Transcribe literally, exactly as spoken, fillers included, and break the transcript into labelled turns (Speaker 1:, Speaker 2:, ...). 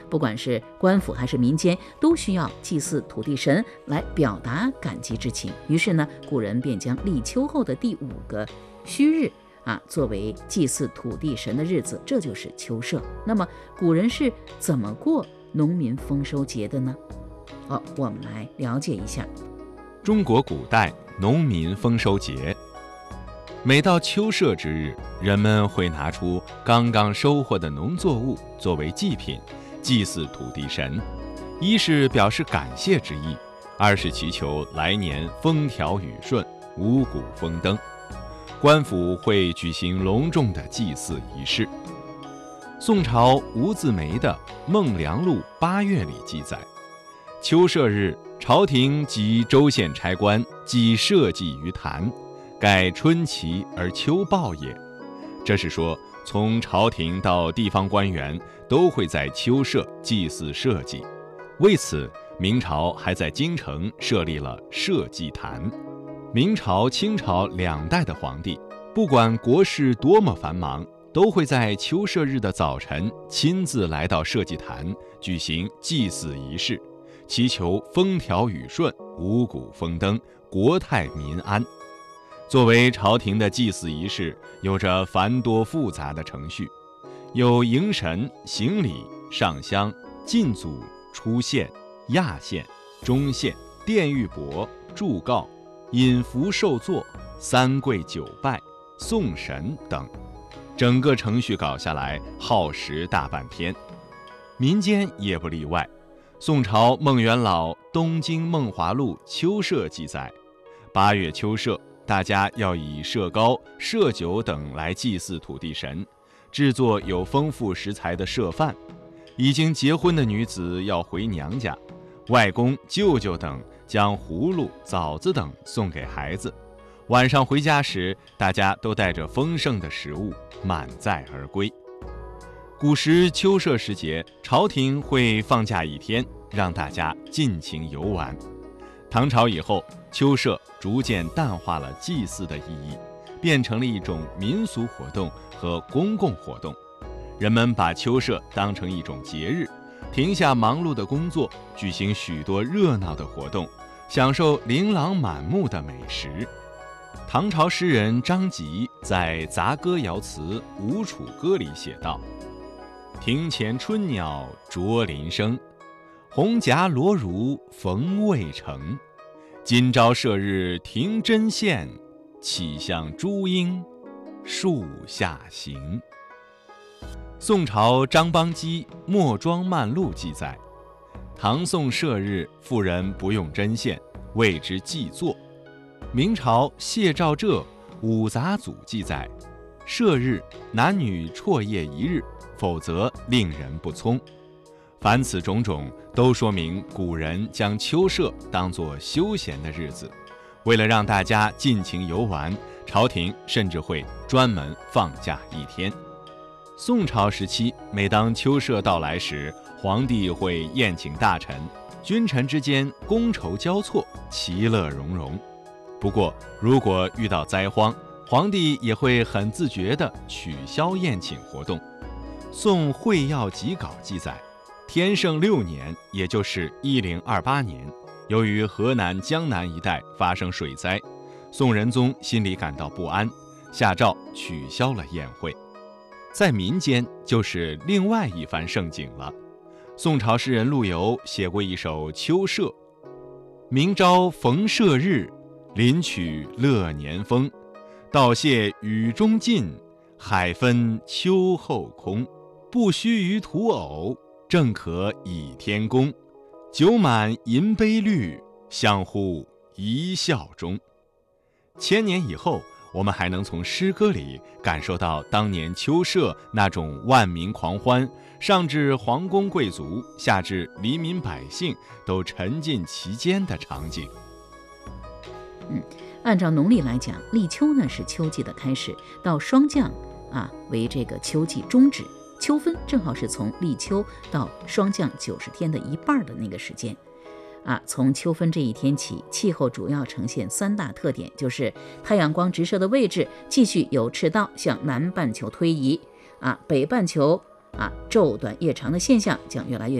Speaker 1: 不管是官府还是民间，都需要祭祀土地神来表达感激之情。于是呢，古人便将立秋后的第五个戌日啊作为祭祀土地神的日子，这就是秋社。那么古人是怎么过农民丰收节的呢？哦，我们来了解一下。
Speaker 2: 中国古代农民丰收节，每到秋社之日，人们会拿出刚刚收获的农作物作为祭品，祭祀土地神，一是表示感谢之意，二是祈求来年风调雨顺，五谷丰登。官府会举行隆重的祭祀仪式。宋朝吴自梅的《孟良录八月》里记载，秋社日，朝廷及州县差官祭社稷于坛，盖春祈而秋报也。这是说，从朝廷到地方官员都会在秋社祭祀社稷。为此，明朝还在京城设立了社稷坛。明朝、清朝两代的皇帝，不管国事多么繁忙，都会在秋社日的早晨亲自来到社稷坛举行祭祀仪式，祈求风调雨顺，五谷丰登，国泰民安。作为朝廷的祭祀仪式，有着繁多复杂的程序，有迎神、行礼、上香、进祖、出县、压县、中县、奠玉帛、祝告、引符受座、三跪九拜、送神等。整个程序搞下来耗时大半天。民间也不例外。宋朝孟元老《东京梦华录·秋社》记载，八月秋社，大家要以社糕、社酒等来祭祀土地神，制作有丰富食材的社饭。已经结婚的女子要回娘家，外公、舅舅等将葫芦、枣子等送给孩子。晚上回家时，大家都带着丰盛的食物满载而归。古时秋社时节，朝廷会放假一天，让大家尽情游玩。唐朝以后，秋社逐渐淡化了祭祀的意义，变成了一种民俗活动和公共活动。人们把秋社当成一种节日，停下忙碌的工作，举行许多热闹的活动，享受琳琅满目的美食。唐朝诗人张籍在《杂歌谣词·吴楚歌》里写道：庭前春鸟啄林声，红夹罗襦逢未成。今朝社日庭针线，岂向朱缨树下行。宋朝张邦基《墨庄漫录》记载，唐宋社日妇人不用针线，谓之祭作。明朝谢兆浙《五杂组》记载，社日男女辍业一日，否则令人不聪。凡此种种，都说明古人将秋社当作休闲的日子。为了让大家尽情游玩，朝廷甚至会专门放假一天。宋朝时期，每当秋社到来时，皇帝会宴请大臣，君臣之间觥筹交错，其乐融融。不过，如果遇到灾荒，皇帝也会很自觉地取消宴请活动。宋《会要集稿》记载，天圣六年，也就是一零二八年，由于河南、江南一带发生水灾，宋仁宗心里感到不安，下诏取消了宴会。在民间就是另外一番盛景了。宋朝诗人陆游写过一首《秋社》：明朝逢社日，林曲乐年丰。道谢雨中尽，海分秋后空。不须于土偶，正可倚天宫。酒满银杯绿，相互一笑中。千年以后，我们还能从诗歌里感受到当年秋社那种万民狂欢，上至皇宫贵族，下至黎民百姓，都沉浸其间的场景。
Speaker 1: 嗯，按照农历来讲，立秋呢是秋季的开始，到霜降啊为这个秋季终止。秋分正好是从立秋到霜降九十天的一半的那个时间。啊，从秋分这一天起，气候主要呈现三大特点，就是太阳光直射的位置继续由赤道向南半球推移，啊，北半球啊昼短夜长的现象将越来越